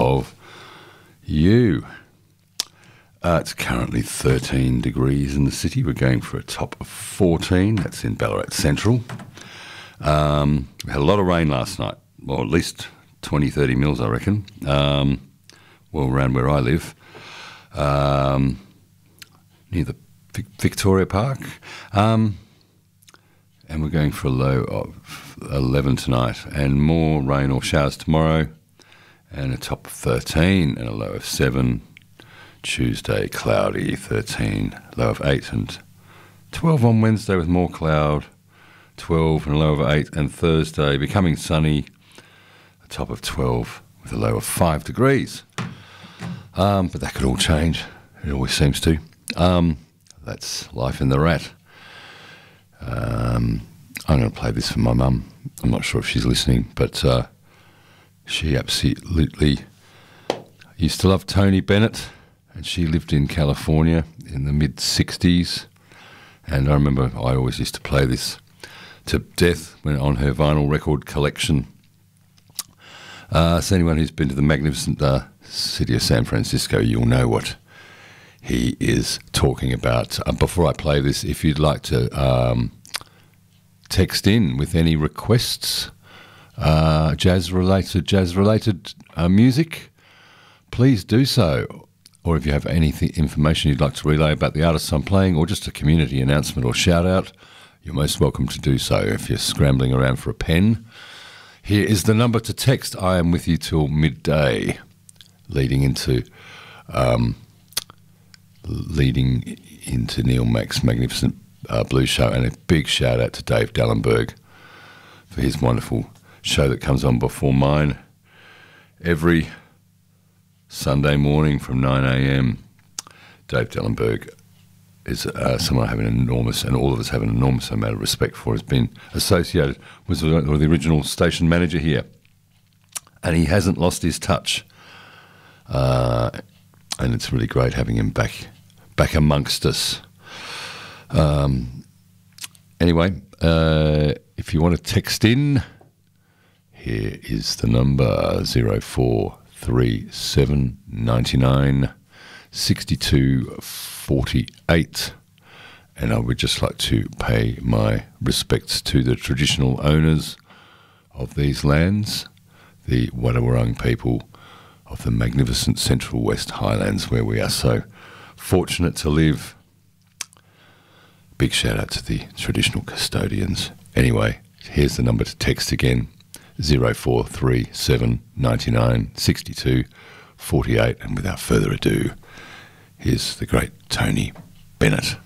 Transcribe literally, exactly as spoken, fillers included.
of you. Uh, it's currently thirteen degrees in the city. We're going for a top of fourteen. That's in Ballarat Central. Um, we had a lot of rain last night, or at least twenty, thirty mils, I reckon, um, well, around where I live, um, near the Vic- Victoria Park. Um, and we're going for a low of eleven tonight, and more rain or showers tomorrow, and a top of thirteen and a low of seven. Tuesday, cloudy, thirteen, low of eight, and twelve on Wednesday with more cloud, twelve and a low of eight, and Thursday becoming sunny, a top of twelve with a low of five degrees. Um, but that could all change. It always seems to. Um, that's life in the rat. Um, I'm going to play this for my mum. I'm not sure if she's listening, but uh, she absolutely used to love Tony Bennett. And she lived in California in the mid-sixties. And I remember I always used to play this to death when on her vinyl record collection. Uh, so anyone who's been to the magnificent uh, city of San Francisco, you'll know what he is talking about. Uh, before I play this, if you'd like to um, text in with any requests, uh, jazz-related, jazz-related uh, music, please do so. Or if you have any th- information you'd like to relay about the artists I'm playing, or just a community announcement or shout-out, you're most welcome to do so. If you're scrambling around for a pen, here is the number to text. I am with you till midday, leading into um, leading into Neil Mack's magnificent uh, blues show, and a big shout-out to Dave Dallenberg for his wonderful show that comes on before mine every Sunday morning from nine a.m. Dave Dallenberg is uh, someone I have an enormous, and all of us have an enormous amount of respect for. Has been associated with the, with the original station manager here, and he hasn't lost his touch. Uh, and it's really great having him back, back amongst us. Um, anyway, uh, if you want to text in, here is the number zero four. Three seven ninety nine sixty two forty eight, and I would just like to pay my respects to the traditional owners of these lands, the Wadawurrung people of the magnificent Central West Highlands, where we are so fortunate to live. Big shout out to the traditional custodians. Anyway, here's the number to text again. zero four three seven ninety nine sixty two forty eight, and without further ado, here's the great Tony Bennett.